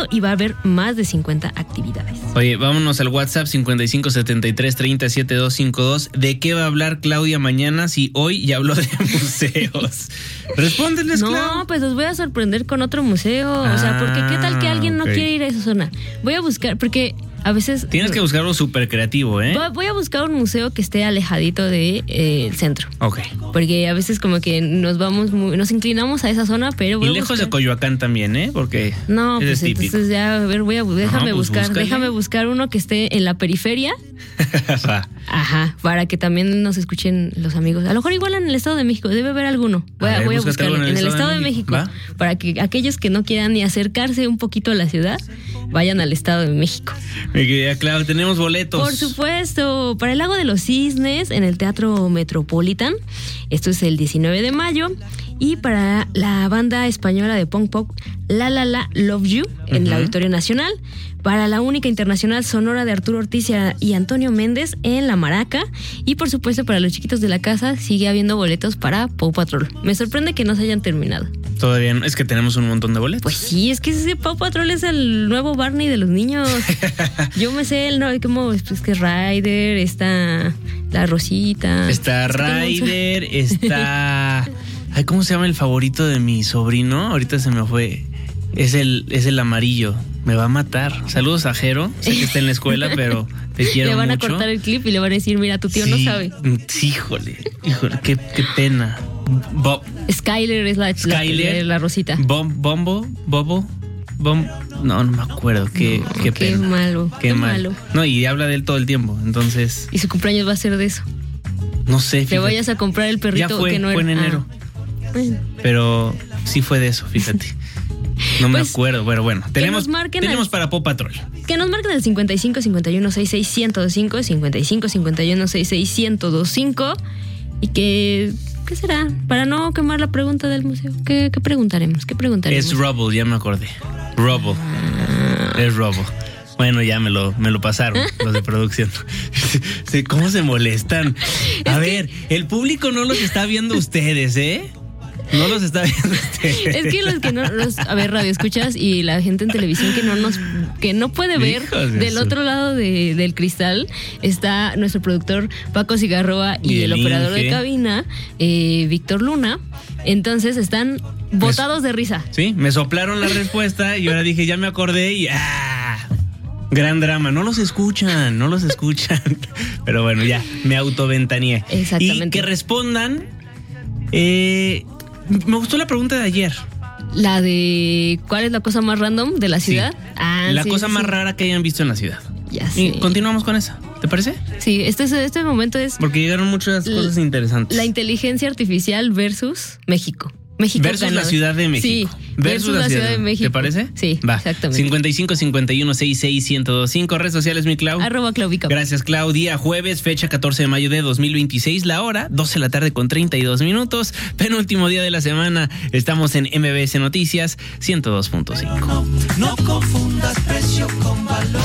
funcionando y va a haber más de 50 actividades. Oye, vámonos al WhatsApp 5573307252. ¿De qué va a hablar Claudia mañana si hoy ya habló de museos? Respóndeles, Claudia. No, pues los voy a sorprender con otro museo. O sea, porque qué tal que alguien no quiere ir a esa zona. Voy a buscar, porque a veces... Tienes que buscarlo súper creativo, ¿eh? Voy a buscar un museo que esté alejadito del centro. Ok. Porque a veces como que nos inclinamos a esa zona, pero... Y lejos de Coyoacán también, ¿eh? Porque no, pues es típico. Entonces ya, a ver, déjame buscar uno que esté en la periferia. Ajá, para que también nos escuchen los amigos. A lo mejor igual en el Estado de México, debe haber alguno. Voy a buscarlo en el Estado de México. ¿Va? Para que aquellos que no quieran ni acercarse un poquito a la ciudad, vayan al Estado de México. Mi querida Clau, tenemos boletos. Por supuesto, para el Lago de los Cisnes en el Teatro Metropolitan. Esto es el 19 de mayo. Y para la banda española de punk pop La Love You en el Auditorio Nacional. Para la única internacional sonora de Arturo Ortiz y Antonio Méndez en La Maraca. Y por supuesto para los chiquitos de la casa sigue habiendo boletos para Paw Patrol. Me sorprende que no se hayan terminado. Todavía no, es que tenemos un montón de boletos. Pues sí, es que ese Paw Patrol es el nuevo Barney de los niños. Yo me sé como es que Ryder, está la Rosita. Está Ryder, está... Ay, ¿cómo se llama el favorito de mi sobrino? Ahorita se me fue. Es el amarillo. Me va a matar. Saludos a Jero. Sé que está en la escuela, pero te quiero mucho. Le van a cortar el clip y le van a decir, mira, tu tío no sabe. Híjole, qué pena. Skyler es la Rosita. Bobo. No me acuerdo. Qué pena. Qué malo. Qué malo. No, y habla de él todo el tiempo, entonces. Y su cumpleaños va a ser de eso. No sé, fíjate. Te vayas a comprar el perrito ya fue, que no era. Fue en enero. Pero sí fue de eso, fíjate. No me acuerdo, pero bueno. Tenemos para Paw Patrol. Que nos marquen el 55 51 66 1025, 55 51 66 1025. Y ¿qué será? Para no quemar la pregunta del museo. ¿Qué preguntaremos? Es Rubble, ya me acordé. Rubble. Es Rubble. Bueno, ya me lo pasaron los de producción. ¿Cómo se molestan? A ver, el público no los está viendo ustedes, ¿eh? No los está viendo ustedes. Es que los que no a ver, radio escuchas y la gente en televisión que no puede ver del otro lado del cristal está nuestro productor Paco Cigarroa y el operador de cabina Víctor Luna. Entonces están botados de risa. Sí, me soplaron la respuesta y ahora dije, ya me acordé y gran drama, no los escuchan. Pero bueno, ya, me autoventaneé. Exactamente. Y que respondan. Me gustó la pregunta de ayer. La de ¿cuál es la cosa más random de la ciudad? Sí. La cosa más rara que hayan visto en la ciudad. Ya sé. Y continuamos con esa, ¿te parece? Sí, este momento es... Porque llegaron muchas cosas interesantes. La inteligencia artificial versus México. Versus ganador. La Ciudad de México. Sí, versus la Ciudad de México. ¿Te parece? Sí, va. Exactamente. 55 51 66 1025. Redes sociales, mi Clau. @Claudica. Gracias, Clau. Día jueves, fecha 14 de mayo de 2026. La hora, 12 de la tarde con 32 minutos. Penúltimo día de la semana. Estamos en MBS Noticias 102.5. No confundas precio con valor.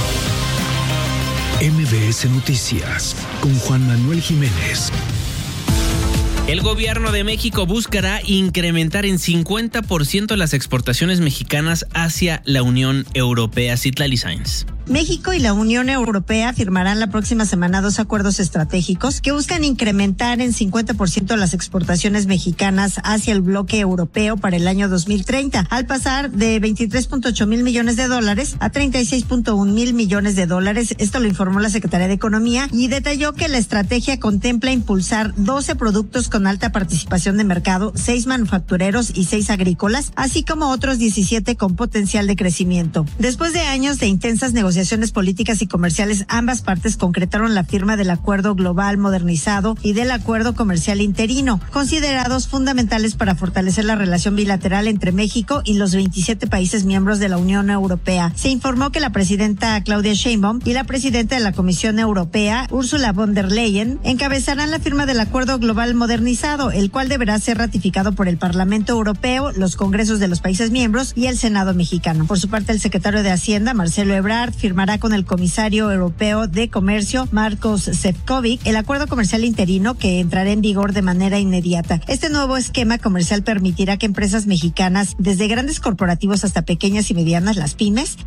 MBS Noticias con Juan Manuel Jiménez. El gobierno de México buscará incrementar en 50% las exportaciones mexicanas hacia la Unión Europea. Citlali Sáenz. México y la Unión Europea firmarán la próxima semana 2 acuerdos estratégicos que buscan incrementar en 50% las exportaciones mexicanas hacia el bloque europeo para el año 2030, al pasar de 23.8 mil millones de dólares a 36.1 mil millones de dólares. Esto lo informó la Secretaría de Economía y detalló que la estrategia contempla impulsar 12 productos con alta participación de mercado, 6 manufactureros y 6 agrícolas, así como otros 17 con potencial de crecimiento. Después de años de intensas negociaciones políticas y comerciales, ambas partes concretaron la firma del Acuerdo Global Modernizado y del Acuerdo Comercial Interino, considerados fundamentales para fortalecer la relación bilateral entre México y los 27 países miembros de la Unión Europea. Se informó que la presidenta Claudia Sheinbaum y la presidenta de la Comisión Europea, Ursula von der Leyen, encabezarán la firma del Acuerdo Global Modernizado, el cual deberá ser ratificado por el Parlamento Europeo, los congresos de los países miembros y el Senado mexicano. Por su parte, el secretario de Hacienda, Marcelo Ebrard, firmará con el comisario europeo de comercio, Marcos Šefčovič, el acuerdo comercial interino que entrará en vigor de manera inmediata. Este nuevo esquema comercial permitirá que empresas mexicanas, desde grandes corporativos hasta pequeñas y medianas, las pymes,